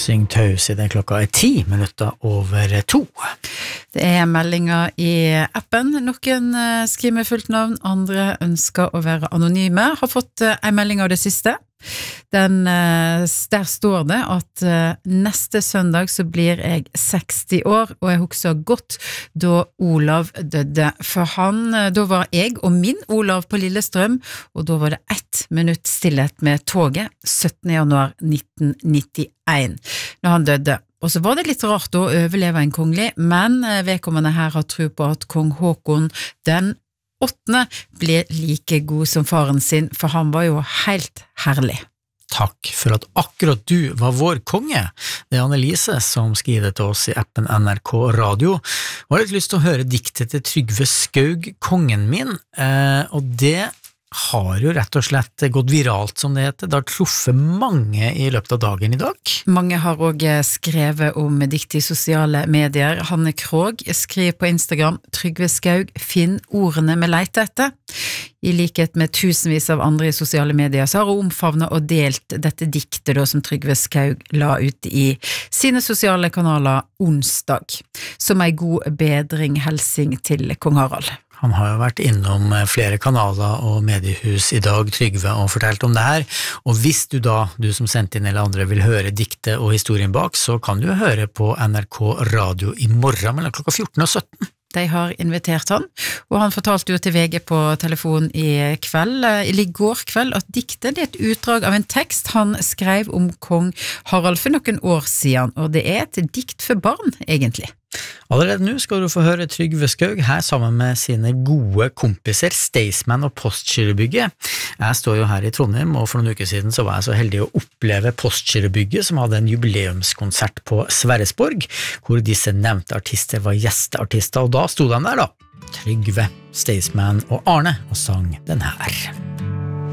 Syng taus I det klokka 10 minutter over 2. Det meldinger I appen. Noen skriver med fullt navn, andre ønsker å være anonyme. Har fått en melding av det siste. Der står det at neste søndag så blir jeg 60 år, og jeg husker godt da Olav døde. For da var jeg og min Olav på Lillestrøm, og da var det 1 minutt stillhet med toget 17. januar 1991, når han døde. Og så var det litt rart å overleve en kongelig, men vedkommende her har tro på at kong Håkon den 8. ble like god som faren sin, for han var jo helt herlig. Takk for at akkurat du var vår konge. Det Annelise som skriver til oss I appen NRK Radio. Og har litt lyst til å høre diktet til Trygve Skaug, kongen min, og det har jo rett og slett gått viralt, som det heter. Det har truffet mange I løpet av dagen I dag. Mange har også skrevet om dikt I sosiale medier. Hanne Krog skriver på Instagram: Trygve Skaug, finn ordene vi leter etter. I likhet med tusenvis av andre I sosiale medier, så har hun omfavnet og delt dette diktet da, som Trygve Skaug la ut I sine sosiale kanaler onsdag, som en god bedring helsing til kong Harald. Han har jo vært innom flere kanaler og mediehus I dag, Trygve, og fortalt om det her. Og hvis du da, du som sendte inn eller andre, vil høre diktet og historien bak, så kan du høre på NRK Radio I morgen mellom klokka 14 og 17. De har invitert han, og han fortalte jo til VG på telefon I går kveld, at diktet er et utdrag av en tekst han skrev om kong Harald for noen år siden, og det er et dikt for barn, egentlig. Allerede nå skal du få høre Trygve Skaug her sammen med sine gode kompiser Staysman og Postgirobygget. Jeg står jo her I Trondheim, og for noen uker siden så var jeg så heldig å oppleve Postgirobygget, som hadde en jubileumskonsert på Sverresborg, hvor disse nevnte artister var gjesteartister, og da stod de der da, Trygve, Staysman og Arne, og sang den her.